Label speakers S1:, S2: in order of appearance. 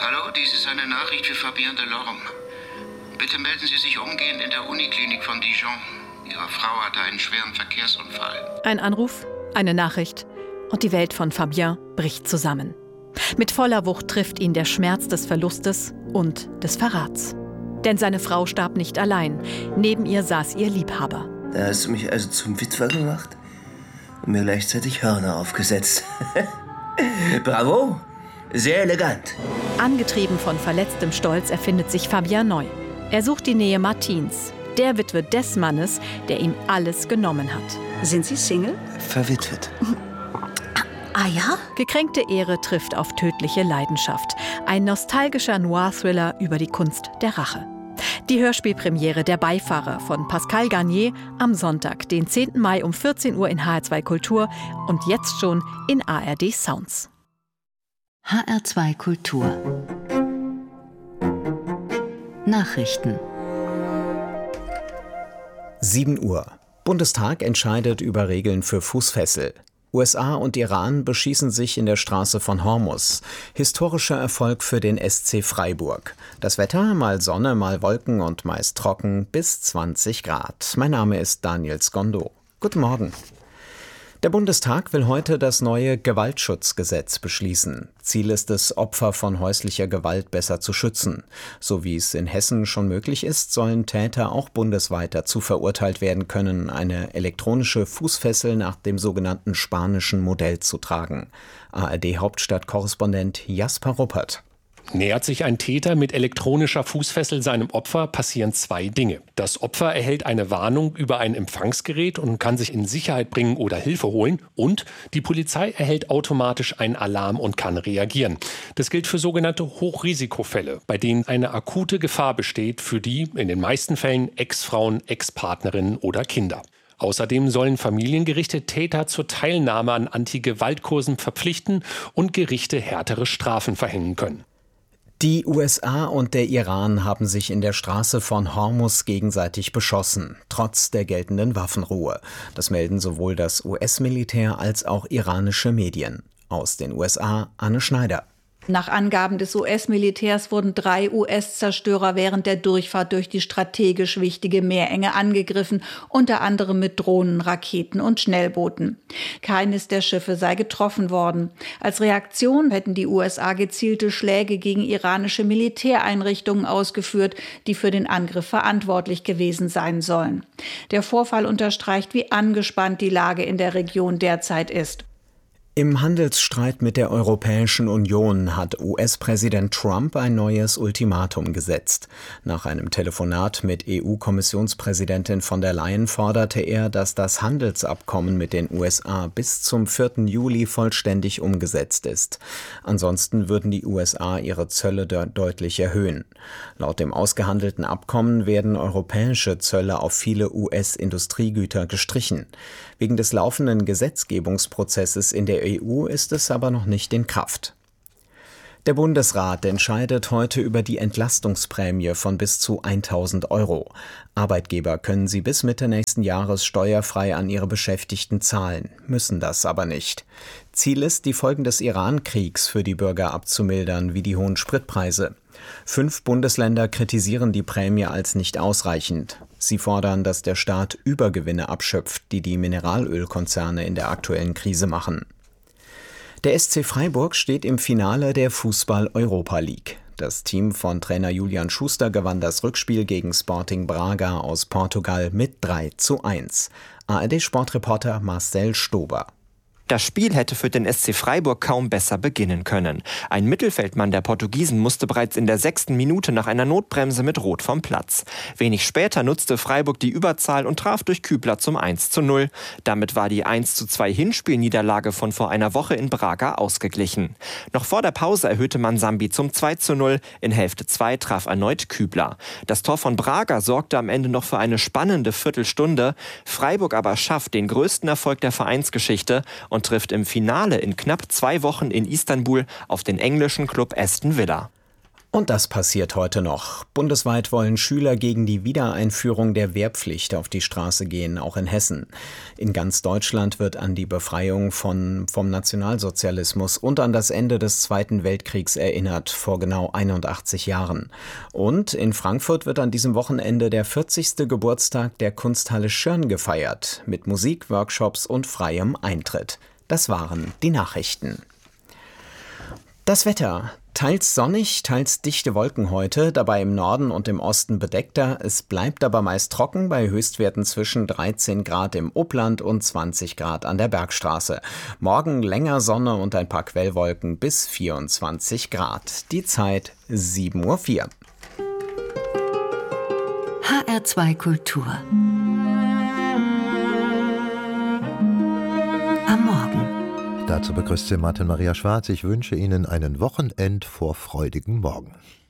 S1: Hallo, dies ist eine Nachricht für Fabienne Delorme. Bitte melden Sie sich umgehend in der Uniklinik von Dijon. Ihre Frau hatte einen schweren Verkehrsunfall.
S2: Ein Anruf, eine Nachricht und die Welt von Fabien bricht zusammen. Mit voller Wucht trifft ihn der Schmerz des Verlustes und des Verrats. Denn seine Frau starb nicht allein. Neben ihr saß ihr Liebhaber.
S3: Da hast du mich also zum Witwer gemacht und mir gleichzeitig Hörner aufgesetzt. Bravo, sehr elegant.
S2: Angetrieben von verletztem Stolz erfindet sich Fabien neu. Er sucht die Nähe Martins, der Witwe des Mannes, der ihm alles genommen hat.
S4: Sind Sie Single?
S3: Verwitwet.
S4: Ah ja?
S2: Gekränkte Ehre trifft auf tödliche Leidenschaft. Ein nostalgischer Noir-Thriller über die Kunst der Rache. Die Hörspielpremiere Der Beifahrer von Pascal Garnier am Sonntag, den 10. Mai um 14 Uhr in HR2 Kultur und jetzt schon in ARD Sounds.
S5: HR2 Kultur Nachrichten
S6: 7 Uhr. Bundestag entscheidet über Regeln für Fußfessel. USA und Iran beschießen sich in der Straße von Hormuz. Historischer Erfolg für den SC Freiburg. Das Wetter, mal Sonne, mal Wolken und meist trocken, bis 20 Grad. Mein Name ist Daniel Skondo. Guten Morgen. Der Bundestag will heute das neue Gewaltschutzgesetz beschließen. Ziel ist es, Opfer von häuslicher Gewalt besser zu schützen. So wie es in Hessen schon möglich ist, sollen Täter auch bundesweit dazu verurteilt werden können, eine elektronische Fußfessel nach dem sogenannten spanischen Modell zu tragen. ARD-Hauptstadtkorrespondent Jasper Ruppert.
S7: Nähert sich ein Täter mit elektronischer Fußfessel seinem Opfer, passieren 2 Dinge. Das Opfer erhält eine Warnung über ein Empfangsgerät und kann sich in Sicherheit bringen oder Hilfe holen. Und die Polizei erhält automatisch einen Alarm und kann reagieren. Das gilt für sogenannte Hochrisikofälle, bei denen eine akute Gefahr besteht für die, in den meisten Fällen, Ex-Frauen, Ex-Partnerinnen oder Kinder. Außerdem sollen Familiengerichte Täter zur Teilnahme an Anti-Gewalt-Kursen verpflichten und Gerichte härtere Strafen verhängen können.
S6: Die USA und der Iran haben sich in der Straße von Hormuz gegenseitig beschossen, trotz der geltenden Waffenruhe. Das melden sowohl das US-Militär als auch iranische Medien. Aus den USA Anne Schneider.
S8: Nach Angaben des US-Militärs wurden 3 US-Zerstörer während der Durchfahrt durch die strategisch wichtige Meerenge angegriffen, unter anderem mit Drohnen, Raketen und Schnellbooten. Keines der Schiffe sei getroffen worden. Als Reaktion hätten die USA gezielte Schläge gegen iranische Militäreinrichtungen ausgeführt, die für den Angriff verantwortlich gewesen sein sollen. Der Vorfall unterstreicht, wie angespannt die Lage in der Region derzeit ist.
S6: Im Handelsstreit mit der Europäischen Union hat US-Präsident Trump ein neues Ultimatum gesetzt. Nach einem Telefonat mit EU-Kommissionspräsidentin von der Leyen forderte er, dass das Handelsabkommen mit den USA bis zum 4. Juli vollständig umgesetzt ist. Ansonsten würden die USA ihre Zölle deutlich erhöhen. Laut dem ausgehandelten Abkommen werden europäische Zölle auf viele US-Industriegüter gestrichen. Wegen des laufenden Gesetzgebungsprozesses in der EU ist es aber noch nicht in Kraft. Der Bundesrat entscheidet heute über die Entlastungsprämie von bis zu 1.000 €. Arbeitgeber können sie bis Mitte nächsten Jahres steuerfrei an ihre Beschäftigten zahlen, müssen das aber nicht. Ziel ist, die Folgen des Iran-Kriegs für die Bürger abzumildern, wie die hohen Spritpreise. 5 Bundesländer kritisieren die Prämie als nicht ausreichend. Sie fordern, dass der Staat Übergewinne abschöpft, die die Mineralölkonzerne in der aktuellen Krise machen. Der SC Freiburg steht im Finale der Fußball-Europa League. Das Team von Trainer Julian Schuster gewann das Rückspiel gegen Sporting Braga aus Portugal mit 3:1. ARD-Sportreporter Marcel Stober.
S9: Das Spiel hätte für den SC Freiburg kaum besser beginnen können. Ein Mittelfeldmann der Portugiesen musste bereits in der 6. Minute nach einer Notbremse mit Rot vom Platz. Wenig später nutzte Freiburg die Überzahl und traf durch Kübler zum 1:0. Damit war die 1:2 Hinspielniederlage von vor einer Woche in Braga ausgeglichen. Noch vor der Pause erhöhte man Sambi zum 2:0. In Hälfte 2 traf erneut Kübler. Das Tor von Braga sorgte am Ende noch für eine spannende Viertelstunde. Freiburg aber schafft den größten Erfolg der Vereinsgeschichte und trifft im Finale in knapp 2 Wochen in Istanbul auf den englischen Club Aston Villa.
S6: Und das passiert heute noch. Bundesweit wollen Schüler gegen die Wiedereinführung der Wehrpflicht auf die Straße gehen, auch in Hessen. In ganz Deutschland wird an die Befreiung vom Nationalsozialismus und an das Ende des Zweiten Weltkriegs erinnert, vor genau 81 Jahren. Und in Frankfurt wird an diesem Wochenende der 40. Geburtstag der Kunsthalle Schirn gefeiert, mit Musik, Workshops und freiem Eintritt. Das waren die Nachrichten. Das Wetter. Teils sonnig, teils dichte Wolken heute, dabei im Norden und im Osten bedeckter. Es bleibt aber meist trocken bei Höchstwerten zwischen 13 Grad im Upland und 20 Grad an der Bergstraße. Morgen länger Sonne und ein paar Quellwolken bis 24 Grad. Die Zeit 7:04 Uhr.
S5: HR2 Kultur. Am Morgen.
S10: Dazu begrüßt Sie Martin Maria Schwarz. Ich wünsche Ihnen einen Wochenend vor freudigen Morgen.